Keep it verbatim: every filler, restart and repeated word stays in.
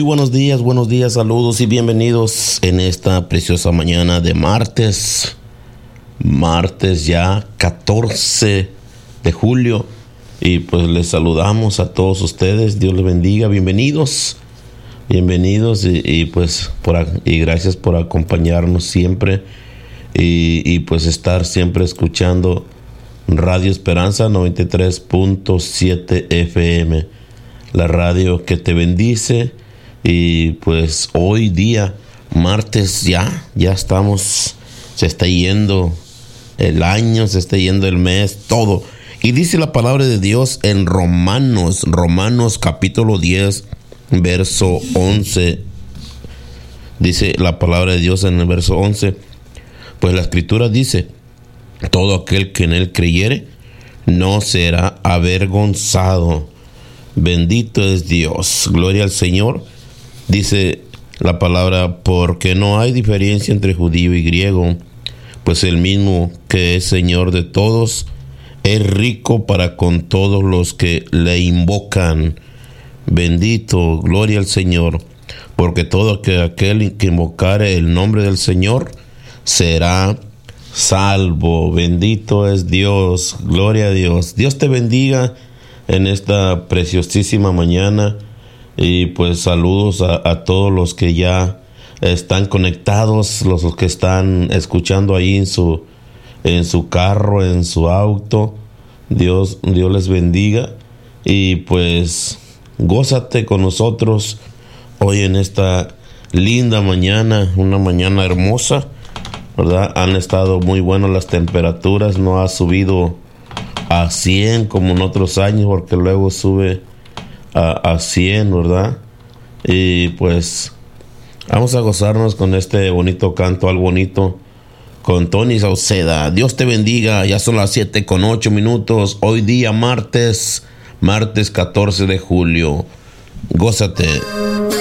buenos días, buenos días, saludos y bienvenidos en esta preciosa mañana de martes, martes ya catorce de julio, y pues les saludamos a todos ustedes. Dios les bendiga, bienvenidos, bienvenidos y, y pues por, y gracias por acompañarnos siempre y, y pues estar siempre escuchando Radio Esperanza noventa y tres punto siete F M, la radio que te bendice. Y pues hoy día, martes, ya, ya estamos, se está yendo el año, se está yendo el mes, todo. Y dice la palabra de Dios en Romanos, Romanos capítulo diez, verso once. Dice la palabra de Dios en el verso once, pues la escritura dice: todo aquel que en él creyere no será avergonzado. Bendito es Dios, gloria al Señor. Dice la palabra: porque no hay diferencia entre judío y griego, pues el mismo que es Señor de todos es rico para con todos los que le invocan. Bendito, gloria al Señor, porque todo aquel que invocare el nombre del Señor será salvo. Bendito es Dios, gloria a Dios. Dios te bendiga en esta preciosísima mañana. Y pues saludos a, a todos los que ya están conectados, los que están escuchando ahí en su, en su carro, en su auto. Dios, Dios les bendiga. Y pues gózate con nosotros hoy en esta linda mañana, una mañana hermosa, ¿verdad? Han estado muy buenas las temperaturas, no ha subido a cien como en otros años, porque luego sube a, a cien, ¿verdad? Y pues vamos a gozarnos con este bonito canto, Al Bonito, con Tony Sauceda. Dios te bendiga. Ya son las siete con ocho minutos. Hoy día martes, martes catorce de julio. Gózate.